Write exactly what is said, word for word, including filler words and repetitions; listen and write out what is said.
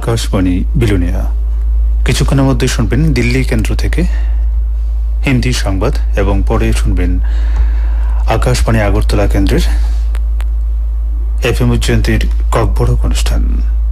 আকাশবাণী বিলুনিয়া। কিছুক্ষণের মধ্যে শুনবেন দিল্লি কেন্দ্র থেকে হিন্দি সংবাদ এবং পরে শুনবেন আকাশবাণী আগরতলা কেন্দ্রের এফএম উচ্চান্তের ককবরক অনুষ্ঠান।